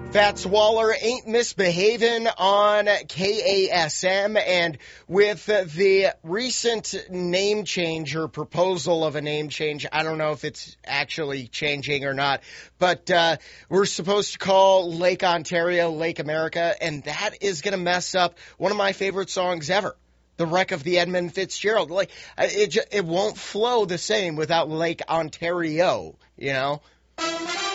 Fats Waller ain't misbehaving on KASM, and with the recent name change or proposal of a name change, I don't know if it's actually changing or not, but we're supposed to call Lake Ontario Lake America, and that is going to mess up one of my favorite songs ever. The Wreck of the Edmund Fitzgerald. Like it won't flow the same without Lake Ontario, you know?